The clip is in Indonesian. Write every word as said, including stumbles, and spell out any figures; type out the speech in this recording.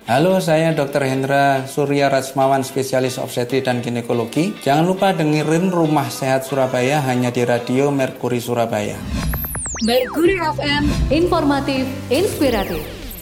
Halo, saya dokter Hendra Surya Rajmawan, spesialis obstetri dan ginekologi. Jangan lupa dengerin Rumah Sehat Surabaya hanya di Radio Merkuri Surabaya. Merkuri F M, informatif, inspiratif.